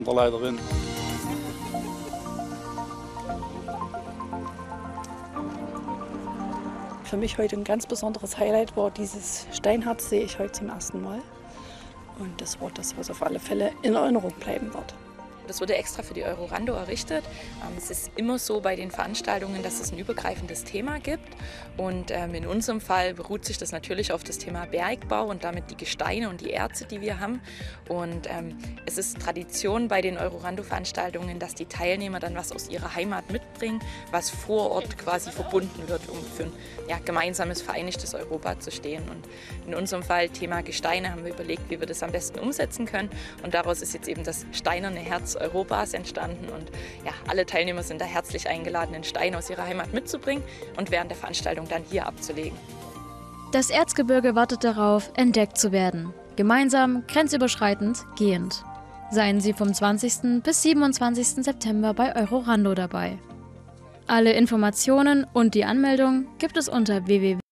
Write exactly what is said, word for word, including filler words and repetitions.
der Leiterin. Für mich heute ein ganz besonderes Highlight war dieses Steinherz, sehe ich heute zum ersten Mal. Und das war das, was auf alle Fälle in Erinnerung bleiben wird. Das wurde extra für die Eurorando errichtet. Es ist immer so bei den Veranstaltungen, dass es ein übergreifendes Thema gibt. Und in unserem Fall beruht sich das natürlich auf das Thema Bergbau und damit die Gesteine und die Erze, die wir haben. Und es ist Tradition bei den Eurorando-Veranstaltungen, dass die Teilnehmer dann was aus ihrer Heimat mitbringen, was vor Ort quasi verbunden wird, um für ein ja, gemeinsames, vereinigtes Europa zu stehen. Und in unserem Fall Thema Gesteine haben wir überlegt, wie wir das am besten umsetzen können. Und daraus ist jetzt eben das steinerne Herz Europas entstanden und ja, alle Teilnehmer sind da herzlich eingeladen, einen Stein aus ihrer Heimat mitzubringen und während der Veranstaltung dann hier abzulegen. Das Erzgebirge wartet darauf, entdeckt zu werden. Gemeinsam, grenzüberschreitend, gehend. Seien Sie vom zwanzigsten bis siebenundzwanzigsten September bei Eurorando dabei. Alle Informationen und die Anmeldung gibt es unter w w w punkt